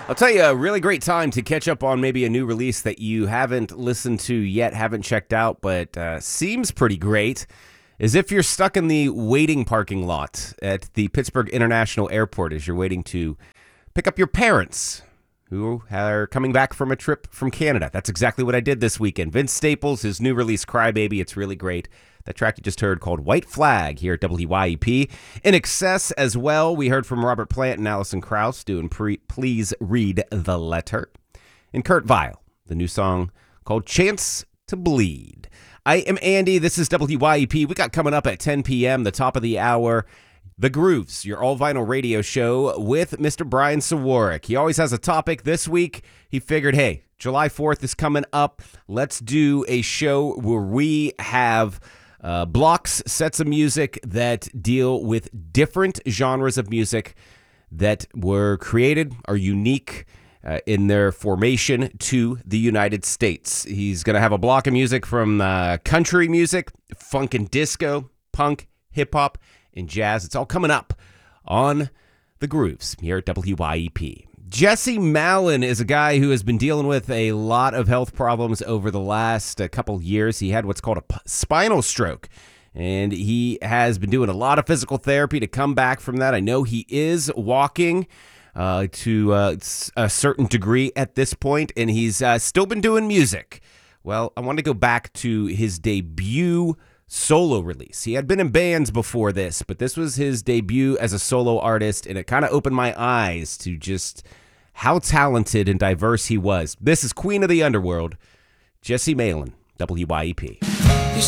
I'll tell you, a really great time to catch up on maybe a new release that you haven't listened to yet, haven't checked out, but seems pretty great, is if you're stuck in the waiting parking lot at the Pittsburgh International Airport as you're waiting to pick up your parents who are coming back from a trip from Canada. That's exactly what I did this weekend. Vince Staples, his new release, Crybaby, it's really great. That track you just heard called White Flag here at WYEP. In Excess as well, we heard from Robert Plant and Alison Krauss doing Please Read the Letter. And Kurt Vile, the new song called Chance to Bleed. I am Andy. This is WYEP. We got coming up at 10 p.m., the top of the hour, The Grooves, your all-vinyl radio show with Mr. Brian Sawarek. He always has a topic. This week, he figured, hey, July 4th is coming up. Let's do a show where we have blocks, sets of music that deal with different genres of music that were created, are unique in their formation to the United States. He's going to have a block of music from country music, funk and disco, punk, hip-hop, and jazz. It's all coming up on The Grooves here at WYEP. Jesse Malin is a guy who has been dealing with a lot of health problems over the last couple years. He had what's called a spinal stroke, and he has been doing a lot of physical therapy to come back from that. I know he is walking to a certain degree at this point, and he's still been doing music. Well, I want to go back to his debut solo release. He had been in bands before this, but this was his debut as a solo artist, and it kind of opened my eyes to just how talented and diverse he was. This is Queen of the Underworld, Jesse Malin, WYEP.